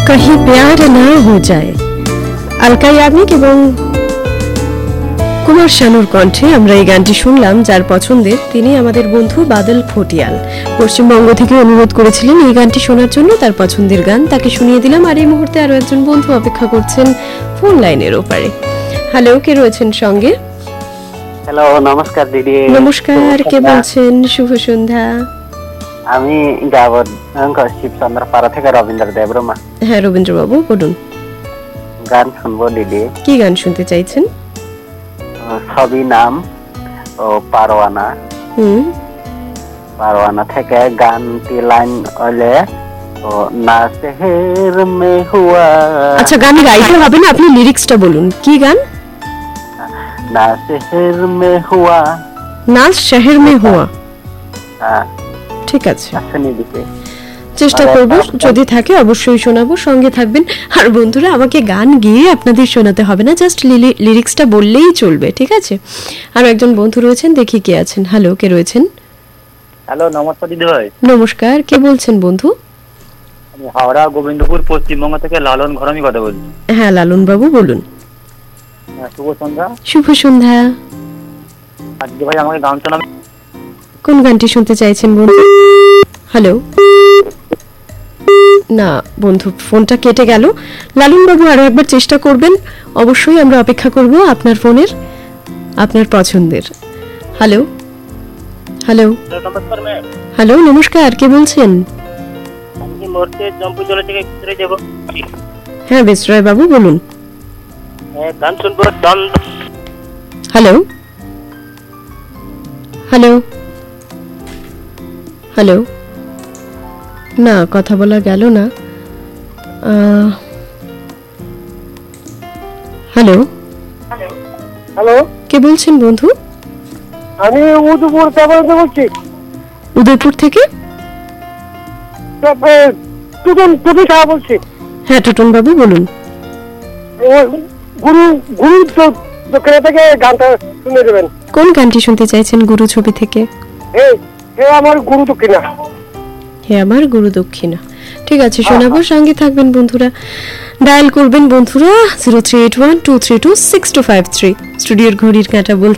कहीं प्यार ना हो जाए আলকা ইয়াগনিক এবং কুমার শানুর কণ্ঠে আমরা এই গানটি শুনলাম। যার পছন্দের তিনি আমাদের বন্ধু বাদল খটিয়াল পশ্চিমবঙ্গ থেকে অনুরোধ করেছিলেন এই গানটি শোনার জন্য। তার পছন্দের গান তাকে শুনিয়ে দিলাম। আর এই মুহূর্তে আরো একজন বন্ধু অপেক্ষা করছেন ফোন লাইনের ওপারে। হ্যালো, কে রয়েছেন সঙ্গে? হ্যালো, নমস্কার দিদি। নমস্কার, কে বলছেন? শুভ সন্ধ্যা। আমি গাবর শিবচন্দ্র পাড়া থেকে রবীন্দ্র দেবরমা। হ্যাঁ রবীন্দ্র বাবু বলুন, গান শুনবো দিদি। কি গান শুনতে চাইছেন? ছবি নাম ও পারওয়ানা। পারওয়ানা থেকে গানটি লাইন হলে ও না শহর মে হুয়া। আচ্ছা, গান গাইতে হবে না, আপনি লিরিক্সটা বলুন। কি গান? না শহর মে হুয়া। না শহর মে হুয়া। হ্যাঁ ঠিক আছে, শুনি দিতে চেষ্টা করব, যদি থাকে অবশ্যই শোনাবো, সঙ্গে থাকবেন। আর বন্ধুরা, আমাকে গান গিয়ে আপনাদের শোনাতে হবে না, জাস্ট লিরিক্সটা বললেই চলবে, ঠিক আছে? আর একজন বন্ধু রয়েছেন, দেখি কে আছেন। হ্যালো, কে রয়েছেন? হ্যালো, নমস্কার দিদি ভাই। নমস্কার, কে বলছেন বন্ধু? আমি হাওড়া গোবিন্দপুর পশ্চিমবঙ্গ থেকে লালন ঘরামি কথা বলছি। হ্যাঁ লালন বাবু বলুন। শুভ সন্ধ্যা। শুভ সন্ধ্যা। আজকে ভাই আমাকে গান শোনাবে। কোন গানটি শুনতে চাইছেন বন্ধু? হ্যালো, না বন্ধু ফোনটা কেটে গেল। লালন বাবু আরো একবার চেষ্টা করবেন, অবশ্যই আমরা অপেক্ষা করব আপনার ফোনের, আপনার পছন্দের। হ্যালো হ্যালো নমস্কার ম্যাম। হ্যালো, নমস্কার, কে বলছেন? আমি মোরতে জম্পুজলা থেকে ঘুরে যাব। হ্যাঁ বিশ্রয় বাবু বলুন। গান শুনবো ডন। হ্যালো হ্যালো হ্যালো, না কথা বলা গেল না। হ্যালো হ্যালো, কে বলছেন বন্ধু? আমি উদয়পুর থেকে বলছি। উদয়পুর থেকে? টুটন টুটন সাহা বলছি। হ্যাঁ টুটন বাবু বলুন। গুরু গুরু দক্ষিণা থেকে গানটা শুনে দেবেন। কোন গানটি শুনতে চাইছেন গুরু ছবি থেকে? হে আমার গুরু দক্ষিণা। হে আমার গুরু দক্ষিণা। ঠিক আছে, শোনাবো, সঙ্গে থাকবেন বন্ধুরা। ডায়াল করবেন বন্ধুরা 0381232625। স্টুডিওর ঘড়ির কাঁটা বলছে